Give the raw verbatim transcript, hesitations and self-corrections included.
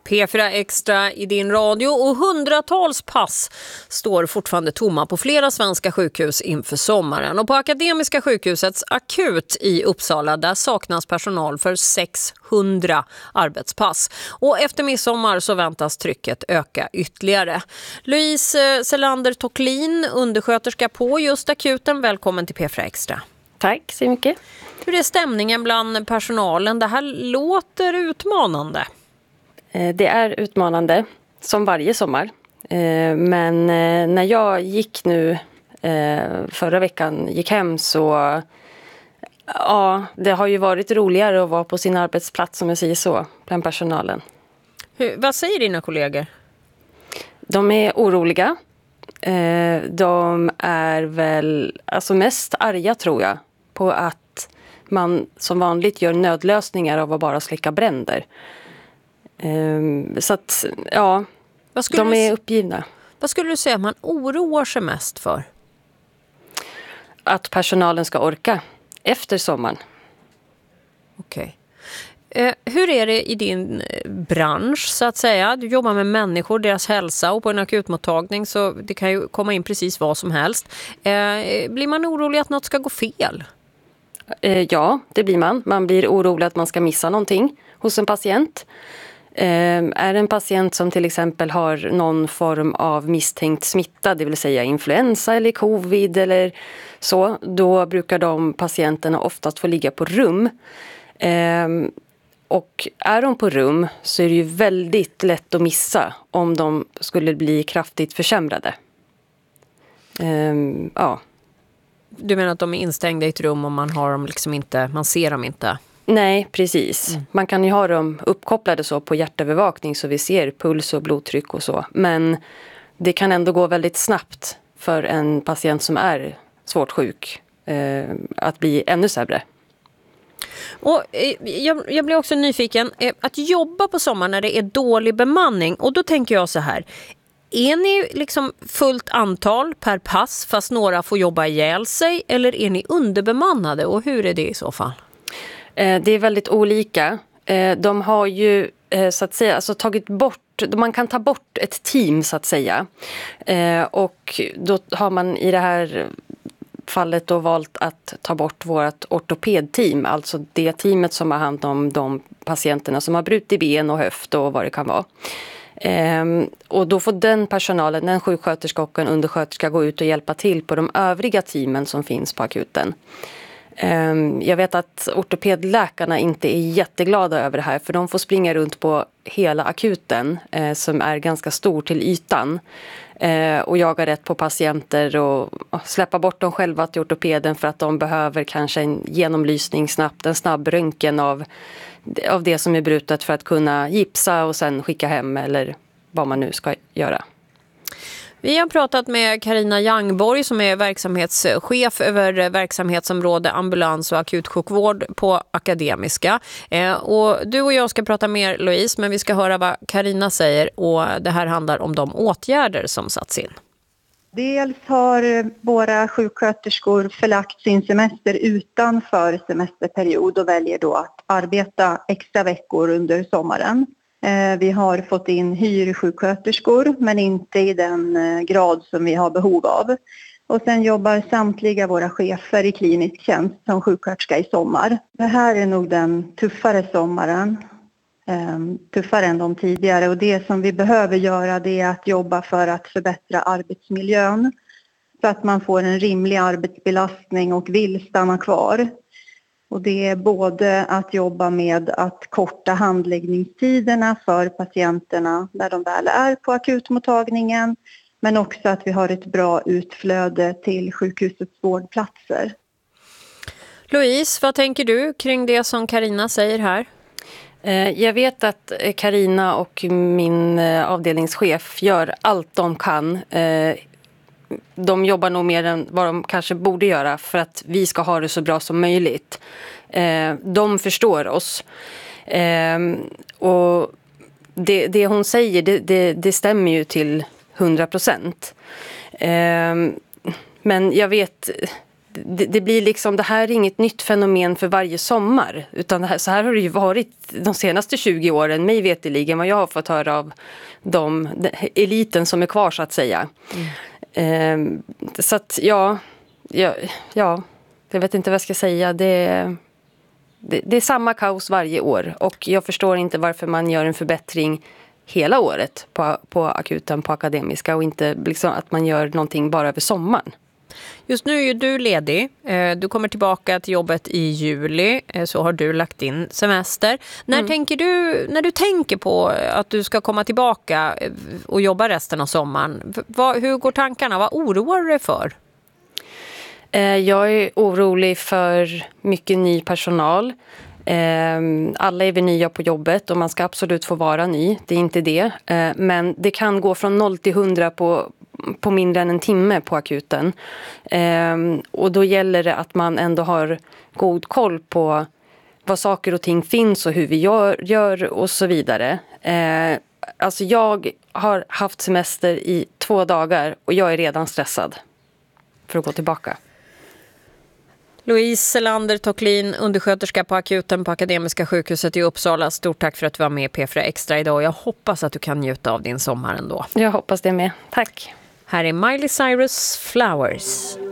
P fyra Extra i din radio och hundratals pass står fortfarande tomma på flera svenska sjukhus inför sommaren. Och på Akademiska sjukhusets akut i Uppsala där saknas personal för sexhundra arbetspass. Och efter midsommar så väntas trycket öka ytterligare. Louise Selander-Tocklin, undersköterska på just akuten. Välkommen till P fyra Extra. Tack så mycket. Hur är stämningen bland personalen? Det här låter utmanande. Det är utmanande, som varje sommar. Men när jag gick nu förra veckan, gick hem så... Ja, det har ju varit roligare att vara på sin arbetsplats, som jag säger så, bland personalen. Hur, vad säger dina kollegor? De är oroliga. De är väl alltså mest arga, tror jag, på att man som vanligt gör nödlösningar av att bara släcka bränder. Så att, ja, de är uppgivna. Vad skulle du säga att man oroar sig mest för? Att personalen ska orka efter sommaren. Okej. Eh, hur är det i din bransch så att säga? Du jobbar med människor, deras hälsa, och på en akutmottagning så det kan ju komma in precis vad som helst. Eh, blir man orolig att något ska gå fel? Eh, ja, det blir man. Man blir orolig att man ska missa någonting hos en patient. Eh, är det en patient som till exempel har någon form av misstänkt smitta, det vill säga influensa eller covid eller så, då brukar de patienterna oftast få ligga på rum. Eh, och är de på rum så är det ju väldigt lätt att missa om de skulle bli kraftigt försämrade. Eh, ja. Du menar att de är instängda i ett rum och man har dem liksom inte, man ser dem inte? Nej, precis. Mm. Man kan ju ha dem uppkopplade så på hjärtövervakning så vi ser puls och blodtryck och så. Men det kan ändå gå väldigt snabbt för en patient som är svårt sjuk eh, att bli ännu sämre. Och eh, jag, jag blir också nyfiken eh, att jobba på sommaren när det är dålig bemanning. Och då tänker jag så här. Är ni liksom fullt antal per pass fast några får jobba ihjäl sig, eller är ni underbemannade, och hur är det i så fall? Det är väldigt olika. De har ju så att säga alltså tagit bort, man kan ta bort ett team så att säga. Och då har man i det här fallet då valt att ta bort vårt ortopedteam, alltså det teamet som har hand om de patienterna som har brutit ben och höft och vad det kan vara. Um, och då får den personalen, en sjuksköterska och en undersköterska, gå ut och hjälpa till på de övriga teamen som finns på akuten. Um, jag vet att ortopedläkarna inte är jätteglada över det här, för de får springa runt på hela akuten uh, som är ganska stor till ytan uh, och jaga rätt på patienter och uh, släppa bort dem själva till ortopeden för att de behöver kanske en genomlysning snabbt, en snabb röntgen av av det som är brutet för att kunna gipsa och sen skicka hem eller vad man nu ska göra. Vi har pratat med Carina Jangborg som är verksamhetschef över verksamhetsområde ambulans- och akutsjukvård på Akademiska. Eh, och du och jag ska prata mer, Louise, men vi ska höra vad Carina säger, och det här handlar om de åtgärder som satts in. Dels har våra sjuksköterskor förlagt sin semester utanför semesterperiod och väljer då att arbeta extra veckor under sommaren. Vi har fått in hyrsjuksköterskor, men inte i den grad som vi har behov av. Och sen jobbar samtliga våra chefer i klinisk tjänst som sjuksköterska i sommar. Det här är nog den tuffare sommaren. Tuffare än de tidigare, och det som vi behöver göra det är att jobba för att förbättra arbetsmiljön så att man får en rimlig arbetsbelastning och vill stanna kvar. Och det är både att jobba med att korta handläggningstiderna för patienterna när de väl är på akutmottagningen, men också att vi har ett bra utflöde till sjukhusets vårdplatser. Louise, vad tänker du kring det som Carina säger här? Jag vet att Carina och min avdelningschef gör allt de kan. De jobbar nog mer än vad de kanske borde göra för att vi ska ha det så bra som möjligt. De förstår oss. Och det, det hon säger, det, det, det stämmer ju till hundra procent. Men jag vet... det, det blir liksom, det här är inget nytt fenomen för varje sommar. Utan det här, så här har det ju varit de senaste tjugo åren, mig veteligen, vad jag har fått höra av de, de eliten som är kvar så att säga. Mm. Eh, så att ja, ja, ja, jag vet inte vad jag ska säga. Det, det, det är samma kaos varje år och jag förstår inte varför man gör en förbättring hela året på, på akuten, på Akademiska och inte liksom att man gör någonting bara över sommaren. Just nu är ju du ledig. Du kommer tillbaka till jobbet i juli, så har du lagt in semester. När mm. tänker du, när du tänker på att du ska komma tillbaka och jobba resten av sommaren, vad, hur går tankarna? Vad oroar du dig för? Jag är orolig för mycket ny personal. Alla är vi nya på jobbet och man ska absolut få vara ny, det är inte det. Men det kan gå från noll till hundra på, på mindre än en timme på akuten. Och då gäller det att man ändå har god koll på vad saker och ting finns och hur vi gör, gör och så vidare. Alltså jag har haft semester i två dagar och jag är redan stressad för att gå tillbaka. Louise Selander Tocklin, undersköterska på akuten på Akademiska sjukhuset i Uppsala. Stort tack för att du var med i P fyra Extra idag. Jag hoppas att du kan njuta av din sommar ändå. Jag hoppas det med. Tack. Här är Miley Cyrus Flowers.